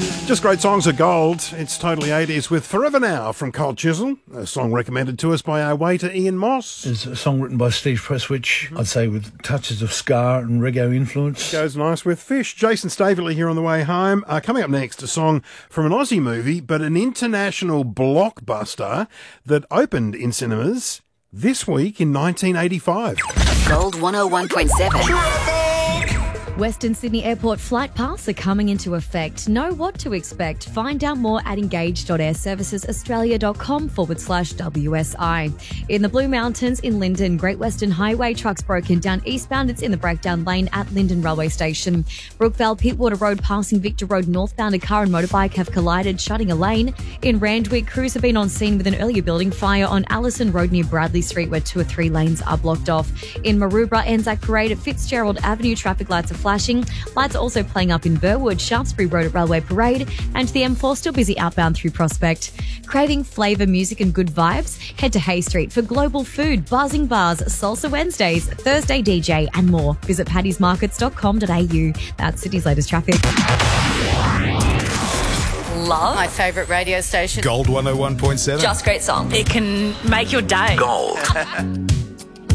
Just great songs of gold. It's totally 80s with Forever Now from Cold Chisel, a song recommended to us by our waiter Ian Moss. It's a song written by Steve Presswich, I'd say with touches of ska and reggae influence. Goes nice with Fish. Jason Staveley here on the way home. Coming up next, a song from an Aussie movie, but an international blockbuster that opened in cinemas this week in 1985. Gold 101.7. Western Sydney Airport flight paths are coming into effect. Know what to expect. Find out more at engage.airservicesaustralia.com/WSI. In the Blue Mountains in Lyndon, Great Western Highway trucks broken down eastbound. It's in the breakdown lane at Lyndon Railway Station. Brookvale Pittwater Road passing Victor Road northbound, a car and motorbike have collided, shutting a lane. In Randwick, crews have been on scene with an earlier building fire on Allison Road near Bradley Street, where 2 or 3 lanes are blocked off. In Maroubra, Anzac Parade at Fitzgerald Avenue, traffic lights are flashing. Lights are also playing up in Burwood, Shaftesbury Road at Railway Parade, and the M4 still busy outbound through Prospect. Craving flavour, music and good vibes? Head to Hay Street for global food, buzzing bars, Salsa Wednesdays, Thursday DJ and more. Visit paddysmarkets.com.au. That's Sydney's latest traffic. Love my favourite radio station. Gold 101.7. Just great song. It can make your day. Gold.